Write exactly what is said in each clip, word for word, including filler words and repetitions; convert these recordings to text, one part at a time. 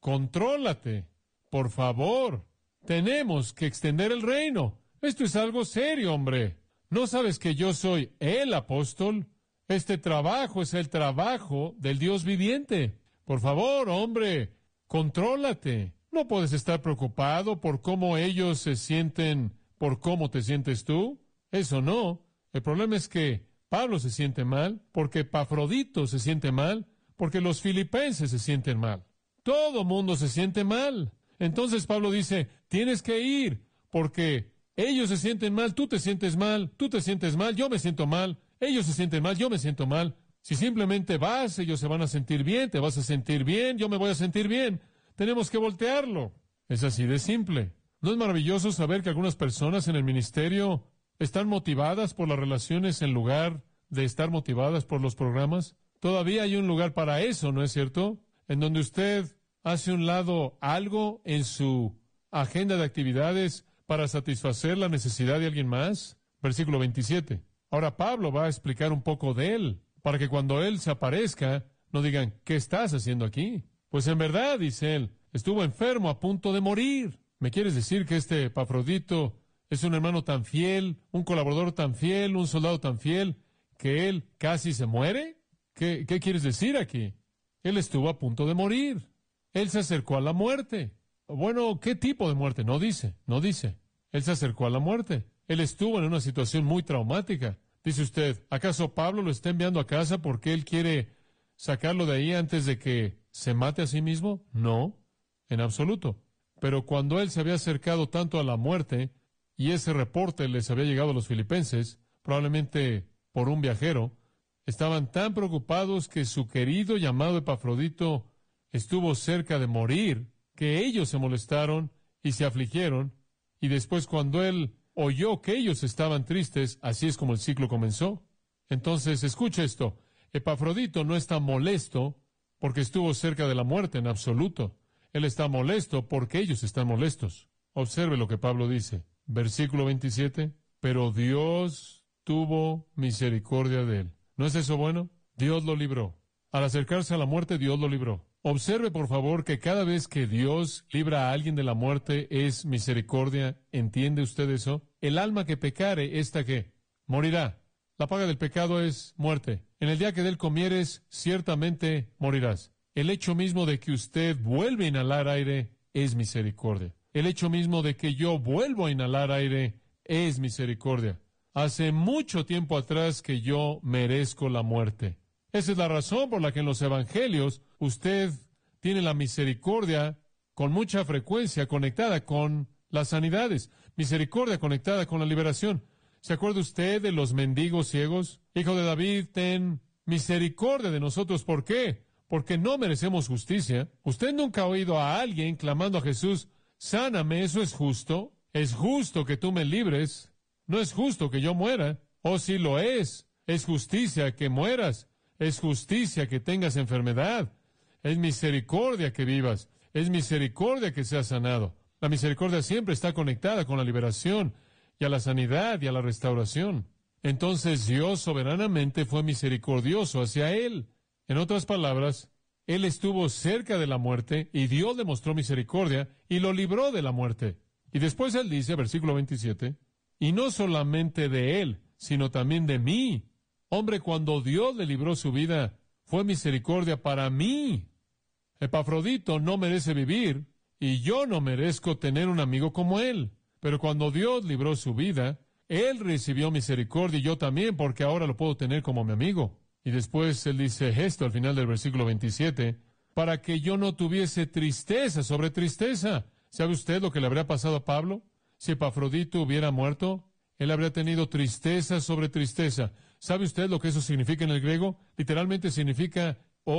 contrólate, por favor. Tenemos que extender el reino. Esto es algo serio, hombre. ¿No sabes que yo soy el apóstol? Este trabajo es el trabajo del Dios viviente. Por favor, hombre, contrólate. No puedes estar preocupado por cómo ellos se sienten, por cómo te sientes tú. Eso no. El problema es que Pablo se siente mal, porque Epafrodito se siente mal, porque los filipenses se sienten mal. Todo mundo se siente mal. Entonces Pablo dice, tienes que ir, porque ellos se sienten mal, tú te sientes mal, tú te sientes mal, yo me siento mal, ellos se sienten mal, yo me siento mal. Si simplemente vas, ellos se van a sentir bien, te vas a sentir bien, yo me voy a sentir bien. Tenemos que voltearlo. Es así de simple. ¿No es maravilloso saber que algunas personas en el ministerio están motivadas por las relaciones en lugar de estar motivadas por los programas? Todavía hay un lugar para eso, ¿no es cierto? En donde usted hace un lado algo en su agenda de actividades para satisfacer la necesidad de alguien más. Versículo veintisiete. Ahora Pablo va a explicar un poco de él, para que cuando él se aparezca, no digan, ¿qué estás haciendo aquí? Pues en verdad, dice él, estuvo enfermo a punto de morir. ¿Me quieres decir que este Epafrodito es un hermano tan fiel, un colaborador tan fiel, un soldado tan fiel, que él casi se muere? ¿Qué, qué quieres decir aquí? Él estuvo a punto de morir. Él se acercó a la muerte. Bueno, ¿qué tipo de muerte? No dice, no dice. Él se acercó a la muerte. Él estuvo en una situación muy traumática. Dice usted, ¿acaso Pablo lo está enviando a casa porque él quiere sacarlo de ahí antes de que se mate a sí mismo? No, en absoluto. Pero cuando él se había acercado tanto a la muerte, y ese reporte les había llegado a los filipenses, probablemente por un viajero, estaban tan preocupados que su querido llamado Epafrodito estuvo cerca de morir, que ellos se molestaron y se afligieron, y después cuando él oyó que ellos estaban tristes, así es como el ciclo comenzó. Entonces, escucha esto, Epafrodito no está molesto porque estuvo cerca de la muerte en absoluto. Él está molesto porque ellos están molestos. Observe lo que Pablo dice. Versículo veintisiete. Pero Dios tuvo misericordia de él. ¿No es eso bueno? Dios lo libró. Al acercarse a la muerte, Dios lo libró. Observe, por favor, que cada vez que Dios libra a alguien de la muerte es misericordia. ¿Entiende usted eso? El alma que pecare, ¿esta qué? Morirá. La paga del pecado es muerte. En el día que de él comieres, ciertamente morirás. El hecho mismo de que usted vuelve a inhalar aire es misericordia. El hecho mismo de que yo vuelvo a inhalar aire es misericordia. Hace mucho tiempo atrás que yo merezco la muerte. Esa es la razón por la que en los evangelios usted tiene la misericordia con mucha frecuencia conectada con las sanidades. Misericordia conectada con la liberación. ¿Se acuerda usted de los mendigos ciegos? Hijo de David, ten misericordia de nosotros. ¿Por qué? Porque no merecemos justicia. Usted nunca ha oído a alguien clamando a Jesús, sáname, ¿eso es justo? ¿Es justo que tú me libres? No es justo que yo muera. Oh, sí lo es. Es justicia que mueras. Es justicia que tengas enfermedad. Es misericordia que vivas. Es misericordia que seas sanado. La misericordia siempre está conectada con la liberación y a la sanidad y a la restauración. Entonces Dios soberanamente fue misericordioso hacia él. En otras palabras, él estuvo cerca de la muerte y Dios le mostró misericordia y lo libró de la muerte. Y después él dice, versículo veintisiete, y no solamente de él, sino también de mí. Hombre, cuando Dios le libró su vida, fue misericordia para mí. Epafrodito no merece vivir y yo no merezco tener un amigo como él. Pero cuando Dios libró su vida, él recibió misericordia y yo también, porque ahora lo puedo tener como mi amigo. Y después él dice esto al final del versículo veintisiete, para que yo no tuviese tristeza sobre tristeza. ¿Sabe usted lo que le habría pasado a Pablo? Si Epafrodito hubiera muerto, él habría tenido tristeza sobre tristeza. ¿Sabe usted lo que eso significa en el griego? Literalmente significa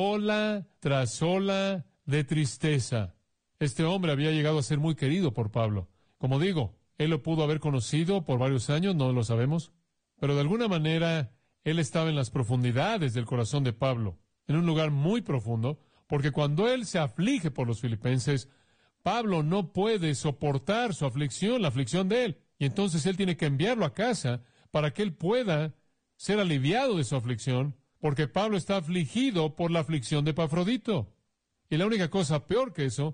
ola tras ola de tristeza. Este hombre había llegado a ser muy querido por Pablo. Como digo, él lo pudo haber conocido por varios años, no lo sabemos. Pero de alguna manera, él estaba en las profundidades del corazón de Pablo, en un lugar muy profundo, porque cuando él se aflige por los filipenses, Pablo no puede soportar su aflicción, la aflicción de él. Y entonces él tiene que enviarlo a casa para que él pueda ser aliviado de su aflicción, porque Pablo está afligido por la aflicción de Epafrodito. Y la única cosa peor que eso